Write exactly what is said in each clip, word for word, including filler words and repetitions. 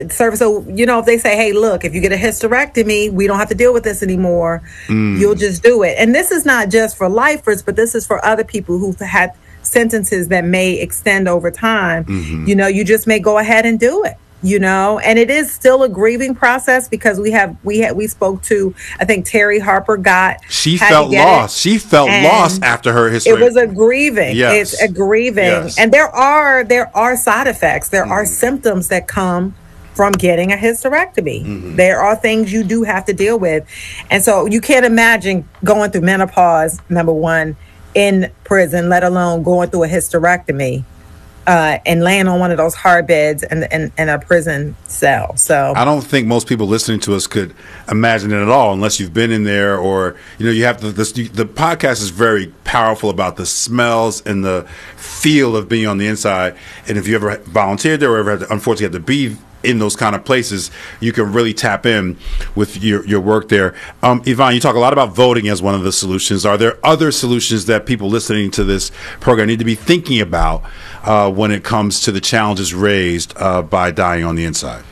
service. So, you know, if they say, hey, look, if you get a hysterectomy, we don't have to deal with this anymore. Mm. You'll just do it. And this is not just for lifers, but this is for other people who've had sentences that may extend over time. Mm-hmm. You know, you just may go ahead and do it. You know, and it is still a grieving process because we have we had we spoke to, I think Terry Harper got she felt lost. She felt lost after her history. It was a grieving. Yes. It's a grieving, yes. And there are there are side effects. There mm-hmm. are symptoms that come from getting a hysterectomy. Mm-hmm. There are things you do have to deal with, and so you can't imagine going through menopause. Number one, in prison, let alone going through a hysterectomy. Uh, and laying on one of those hard beds in, in, in a prison cell. So I don't think most people listening to us could imagine it at all, unless you've been in there, or you know, you have to. This, the podcast is very powerful about the smells and the feel of being on the inside. And if you ever volunteered there, or ever had to, unfortunately had to be in those kind of places, you can really tap in with your, your work there. Um, Yvonne, you talk a lot about voting as one of the solutions. Are there other solutions that people listening to this program need to be thinking about uh, when it comes to the challenges raised uh, by dying on the inside?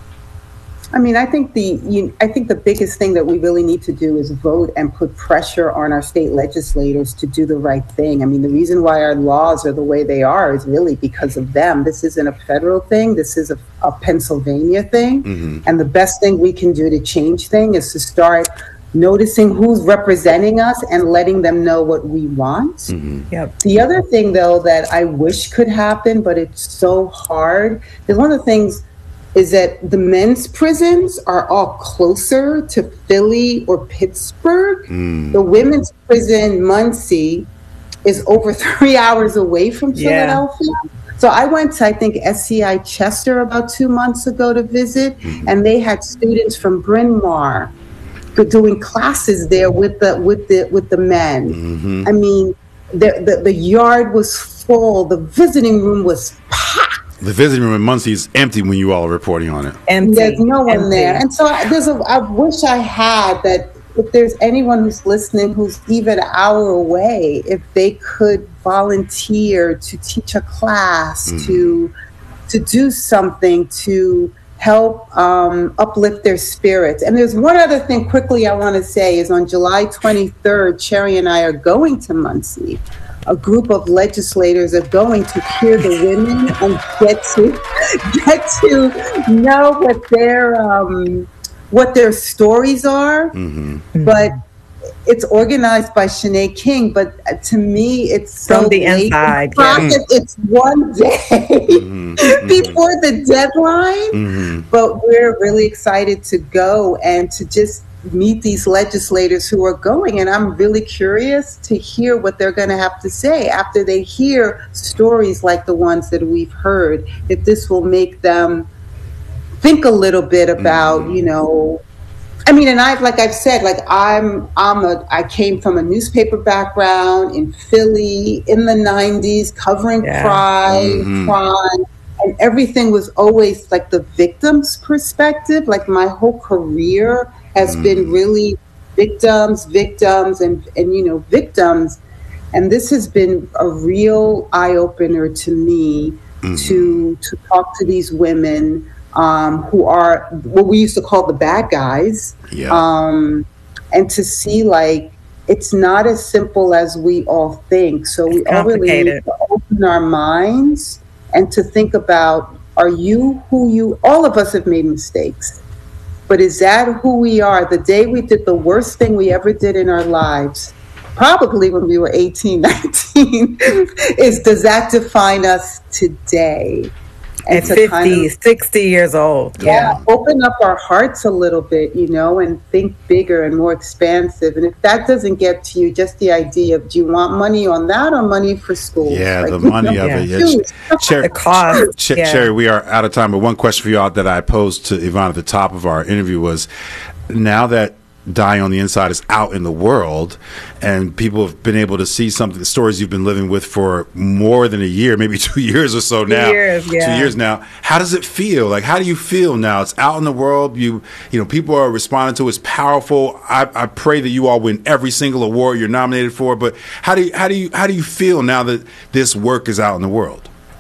I mean, I think the you, I think the biggest thing that we really need to do is vote and put pressure on our state legislators to do the right thing. I mean, the reason why our laws are the way they are is really because of them. This isn't a federal thing. This is a, a Pennsylvania thing. Mm-hmm. And the best thing we can do to change things is to start noticing who's representing us and letting them know what we want. Mm-hmm. Yep. The other thing, though, that I wish could happen, but it's so hard, is one of the things is that the men's prisons are all closer to Philly or Pittsburgh. Mm. The women's prison, Muncie, is over three hours away from Philadelphia. Yeah. So I went to, I think, S C I Chester about two months ago to visit, mm-hmm. and they had students from Bryn Mawr doing classes there with the with the with the men. Mm-hmm. I mean, the, the the yard was full. The visiting room was packed. The visiting room in Muncie is empty when you all are reporting on it. And there's no one empty. there. And so I, there's a, I wish I had that. If there's anyone who's listening who's even an hour away, if they could volunteer to teach a class, mm. to to do something to help um, uplift their spirits. And there's one other thing quickly I want to say is on July twenty-third, Cherry and I are going to Muncie. A group of legislators are going to hear the women and get to get to know what their um, what their stories are. Mm-hmm. But it's organized by Shanae King. But to me, it's so from the inside. Yeah. It's one day mm-hmm. before the deadline. Mm-hmm. But we're really excited to go and to just meet these legislators who are going, and I'm really curious to hear what they're going to have to say after they hear stories like the ones that we've heard, if this will make them think a little bit about, mm-hmm. you know, I mean, and I've, like I've said, like I'm, I'm a, I came from a newspaper background in Philly in the nineties, covering yeah. crime, mm-hmm. crime, and everything was always like the victim's perspective. Like my whole career has mm. been really victims, victims, and, and, you know, victims. And this has been a real eye-opener to me mm-hmm. to to talk to these women um, who are what we used to call the bad guys. Yeah. Um, and to see, like, it's not as simple as we all think. So we all really need to open our minds and to think about, are you who you, all of us have made mistakes. But is that who we are? The day we did the worst thing we ever did in our lives, probably when we were eighteen, nineteen, is does that define us today? And At fifty, kind of, sixty years old. Yeah, yeah, open up our hearts a little bit, you know, and think bigger and more expansive. And if that doesn't get to you, just the idea of, do you want money on that or money for school? Yeah, like, the money know, of yeah. it. Yeah. Cherry, Ch- yeah. Cherry, we are out of time, but one question for y'all that I posed to Yvonne at the top of our interview was, now that Dying on the Inside is out in the world and people have been able to see something, the stories you've been living with for more than a year, maybe two years or so now, two years, yeah. two years now. How does it feel? Like, how do you feel now? It's out in the world. You, you know, people are responding to it. It's powerful. I, I pray that you all win every single award you're nominated for. But how do you, how do you, how do you feel now that this work is out in the world?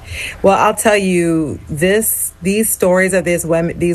Well, I'll tell you this: these stories of these women, these